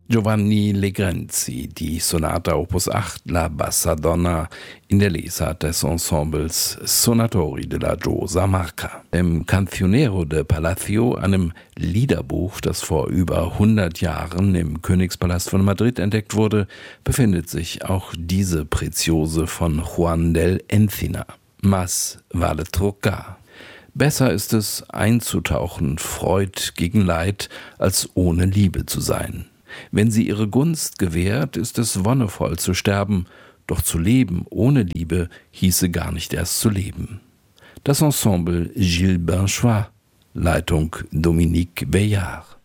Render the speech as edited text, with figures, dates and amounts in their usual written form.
Giovanni Legrenzi, die Sonata Opus 8 La Bassa Donna in der Lesart des Ensembles Sonatori della Giosa Marca. Im Cancionero de Palacio, einem Liederbuch, das vor über 100 Jahren im Königspalast von Madrid entdeckt wurde, befindet sich auch diese Preziose von Juan del Encina. Más vale trocar. Besser ist es, einzutauchen, Freud gegen Leid, als ohne Liebe zu sein. Wenn sie ihre Gunst gewährt, ist es wonnevoll zu sterben, doch zu leben ohne Liebe hieße gar nicht erst zu leben. Das Ensemble Gilles Binchois, Leitung Dominique Beillard.